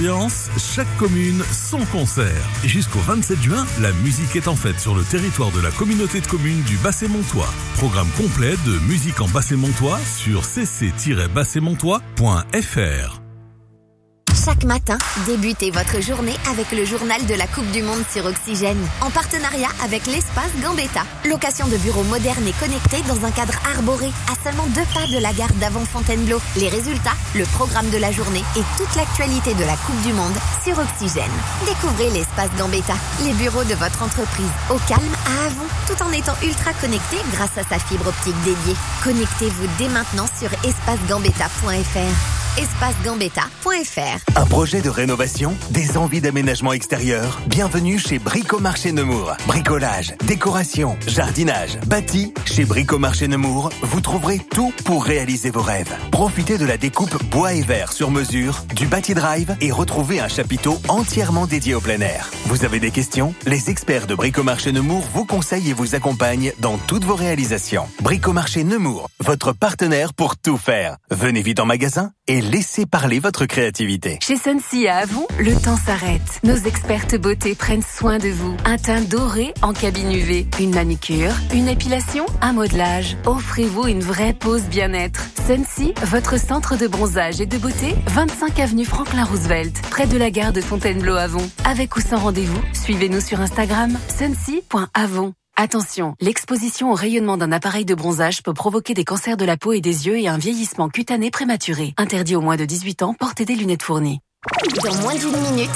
ambiance, chaque commune son concert. Jusqu'au 27 juin, la musique est en fête sur le territoire de la communauté de communes du Basset-Montois. Programme complet de musique en Basset-Montois sur cc-bassetmontois.fr. Chaque matin, débutez votre journée avec le journal de la Coupe du Monde sur Oxygène. En partenariat avec l'espace Gambetta. Location de bureaux modernes et connectés dans un cadre arboré, à seulement 2 pas de la gare d'Avant-Fontainebleau. Les résultats, le programme de la journée et toute l'actualité de la Coupe du Monde sur Oxygène. Découvrez l'espace Gambetta, les bureaux de votre entreprise, au calme à Avon, tout en étant ultra connecté grâce à sa fibre optique dédiée. Connectez-vous dès maintenant sur espacegambetta.fr. espacegambetta.fr. Un projet de rénovation, des envies d'aménagement extérieur. Bienvenue chez Bricomarché Nemours. Bricolage, décoration, jardinage, bâti. Chez Bricomarché Nemours, vous trouverez tout pour réaliser vos rêves. Profitez de la découpe bois et verre sur mesure, du Bâti Drive et retrouvez un chapiteau entièrement dédié au plein air. Vous avez des questions? Les experts de Bricomarché Nemours vous conseillent et vous accompagnent dans toutes vos réalisations. Bricomarché Nemours, votre partenaire pour tout faire. Venez vite en magasin et laissez parler votre créativité. Chez Sunsi à Avon, le temps s'arrête. Nos expertes beauté prennent soin de vous. Un teint doré en cabine UV, une manucure, une épilation, un modelage. Offrez-vous une vraie pause bien-être. Sunsi, votre centre de bronzage et de beauté, 25 avenue Franklin Roosevelt, près de la gare de Fontainebleau-Avon. Avec ou sans rendez-vous, suivez-nous sur Instagram, sunsi.avon. Attention, l'exposition au rayonnement d'un appareil de bronzage peut provoquer des cancers de la peau et des yeux et un vieillissement cutané prématuré. Interdit aux moins de 18 ans, portez des lunettes fournies. Dans moins d'une minute.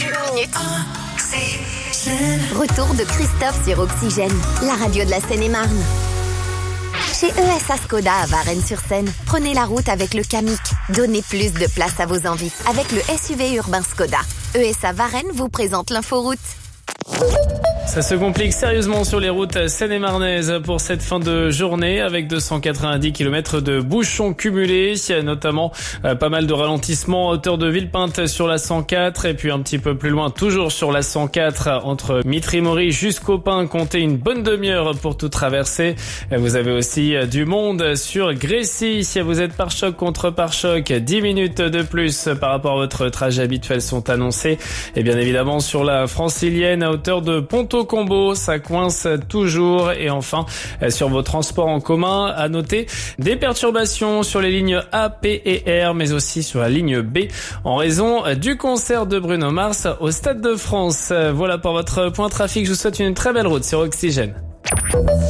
Retour de Christophe sur Oxygène, la radio de la Seine-et-Marne. Chez ESA Skoda à Varennes-sur-Seine, prenez la route avec le Kamiq. Donnez plus de place à vos envies avec le SUV urbain Skoda. ESA Varennes vous présente l'inforoute. Ça se complique sérieusement sur les routes seine-et-marnaises pour cette fin de journée avec 290 km de bouchons cumulés, notamment pas mal de ralentissements à hauteur de Villepinte sur la 104 et puis un petit peu plus loin toujours sur la 104 entre Mitry-Mory jusqu'au Pin, comptez une bonne demi-heure pour tout traverser. Vous avez aussi du monde sur Grécy, si vous êtes pare-choc contre pare-choc, 10 minutes de plus par rapport à votre trajet habituel sont annoncés et bien évidemment sur la francilienne à hauteur de Ponto-Combo, ça coince toujours. Et enfin, sur vos transports en commun, à noter des perturbations sur les lignes A, P et R, mais aussi sur la ligne B, en raison du concert de Bruno Mars au Stade de France. Voilà pour votre point trafic. Je vous souhaite une très belle route sur Oxygène.